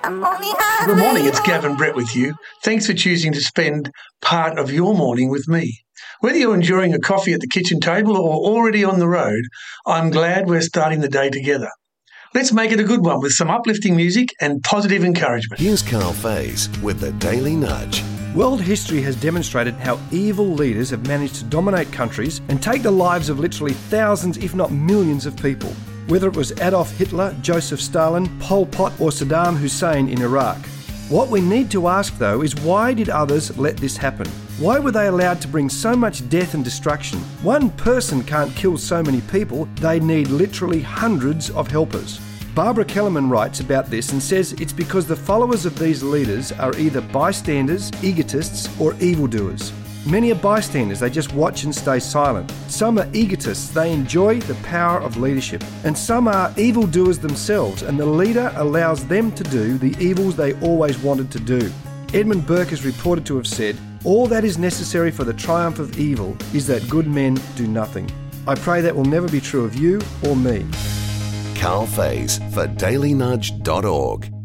Good morning, it's Gavin Brett with you. Thanks for choosing to spend part of your morning with me. Whether you're enjoying a coffee at the kitchen table or already on the road, I'm glad we're starting the day together. Let's make it a good one with some uplifting music and positive encouragement. Here's Carl Faze with the Daily Nudge. World history has demonstrated how evil leaders have managed to dominate countries and take the lives of literally thousands, if not millions of people. Whether it was Adolf Hitler, Joseph Stalin, Pol Pot or Saddam Hussein in Iraq. What we need to ask though is, why did others let this happen? Why were they allowed to bring so much death and destruction? One person can't kill so many people, they need literally hundreds of helpers. Barbara Kellerman writes about this and says it's because the followers of these leaders are either bystanders, egotists or evildoers. Many are bystanders, they just watch and stay silent. Some are egotists, they enjoy the power of leadership. And some are evildoers themselves, and the leader allows them to do the evils they always wanted to do. Edmund Burke is reported to have said, "All that is necessary for the triumph of evil is that good men do nothing." I pray that will never be true of you or me. Carl Faze for dailynudge.org.